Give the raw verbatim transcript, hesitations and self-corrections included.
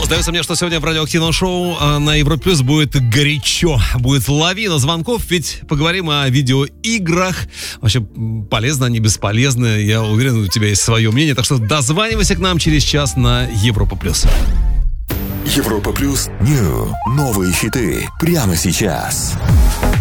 Сдается мне, что сегодня в радиоактивном шоу на Европе Плюс будет горячо, будет лавина звонков, ведь поговорим о видеоиграх. Вообще, полезно они, бесполезны. Я уверен, у тебя есть свое мнение, так что дозванивайся к нам через час на Европа Плюс. Европа Плюс. Нью. Новые хиты прямо сейчас.